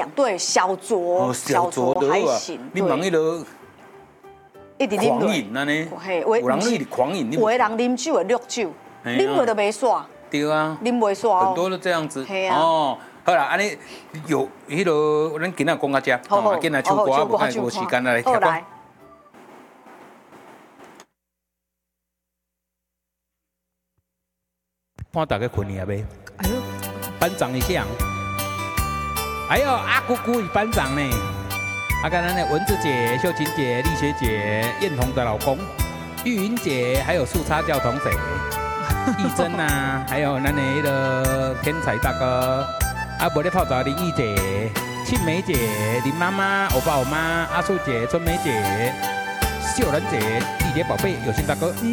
量，对，小酌还行。 你忙迄个一直狂饮安尼，有人一直狂饮， 有的人啉酒会绿酒，啉过就没煞。 对啊， 啉袂煞哦。 很多都这样子。 系啊。 哦，好啦，安尼有迄个，咱今仔讲到这，好，今仔唱歌无太无时间来听歌。看大家困去未？哎呦，班长一下。还有阿姑姑与班长呢，跟咱的蚊子姐、秀琴姐、丽学姐、艳彤的老公玉云姐，还有树叉教同谁？义珍啊，还有咱的那个天才大哥，无咧泡澡林义姐、庆梅姐、林妈妈、欧巴欧妈、阿树姐、春梅姐、秀兰姐、丽姐宝贝、有心大哥。